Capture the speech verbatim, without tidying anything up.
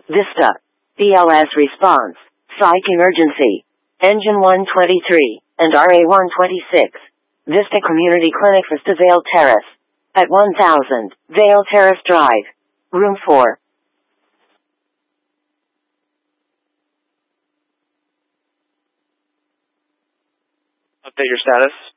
Vista. B L S response. Psych emergency. Engine one twenty-three, and R A one twenty-six. Vista Community Clinic, Vista Vale Terrace. At one thousand, Vale Terrace Drive. Room four. Update your status.